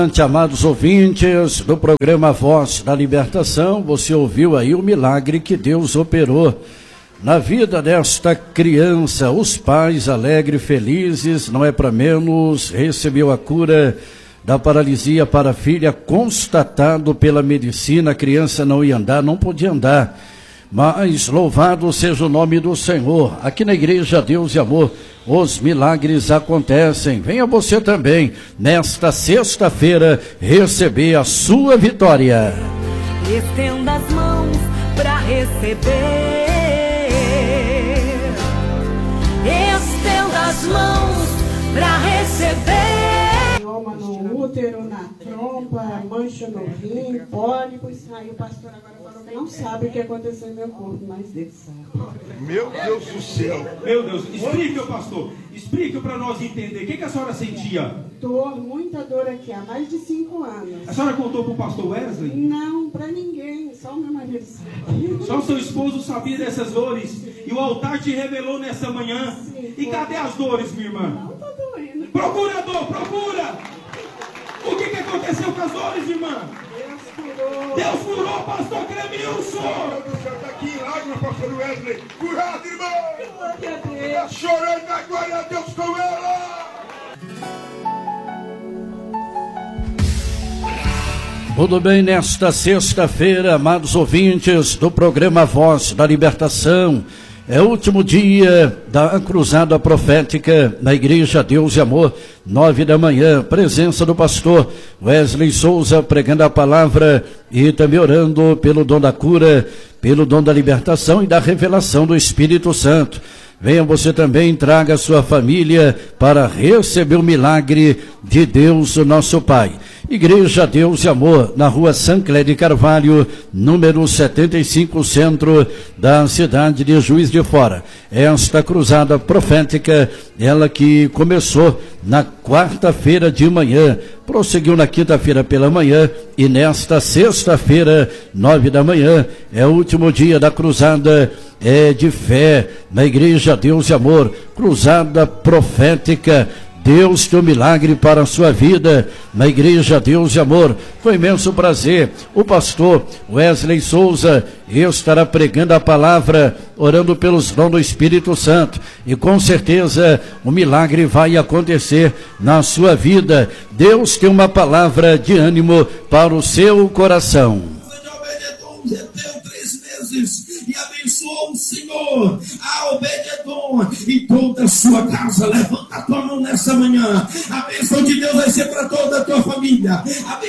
Amados ouvintes do programa Voz da Libertação, você ouviu aí o milagre que Deus operou na vida desta criança. Os pais alegres, felizes, não é para menos, recebeu a cura da paralisia para a filha, constatado pela medicina. A criança não ia andar, não podia andar, mas louvado seja o nome do Senhor. Aqui na Igreja Deus e Amor, os milagres acontecem. Venha você também, nesta sexta-feira, receber a sua vitória. Estenda as mãos para receber. Estenda as mãos para receber. Mioma no útero, na trompa, mancha no rim, pólipo, e saiu. O pastor agora falou que não sabe o que aconteceu no meu corpo, mas Deus sabe. Meu Deus do céu. Meu Deus, explique, pastor. Explique para nós entender. O que a senhora sentia? Dor, muita dor aqui, há mais de 5 anos. A senhora contou para o pastor Wesley? Não, para ninguém, só o meu marido sabe. Só o seu esposo sabia dessas dores. E o altar te revelou nessa manhã. Sim, e cadê as dores, minha irmã? Não, tá doendo. Procurador, procura! O que aconteceu com as dores, irmã? Deus curou. Deus curou, pastor Clemilson! Meu Deus do céu, está aqui em lágrimas, pastor Wesley. Curado, irmão! Glória a Deus. Está chorando, mas glória a Deus com ela! Tudo bem, nesta sexta-feira, amados ouvintes do programa Voz da Libertação, é o último dia da cruzada profética na Igreja Deus e Amor, 9 da manhã, presença do pastor Wesley Souza pregando a palavra e também orando pelo dom da cura, pelo dom da libertação e da revelação do Espírito Santo. Venha você também, traga a sua família para receber o milagre de Deus, o nosso Pai. Igreja Deus e Amor, na rua Sancler de Carvalho, número 75, centro da cidade de Juiz de Fora. Esta cruzada profética, ela que começou na quarta-feira de manhã, prosseguiu na quinta-feira pela manhã e nesta sexta-feira, 9 da manhã, é o último dia da cruzada de fé na Igreja Deus e Amor, cruzada profética. Deus tem um milagre para a sua vida na Igreja Deus e Amor. Foi imenso prazer. O pastor Wesley Souza estará pregando a palavra, orando pelos dons do Espírito Santo. E com certeza o milagre vai acontecer na sua vida. Deus tem uma palavra de ânimo para o seu coração. E abençoou o Senhor a Obed-Edom e toda a sua casa. Levanta a tua mão nessa manhã. A bênção de Deus vai ser para toda a tua família. A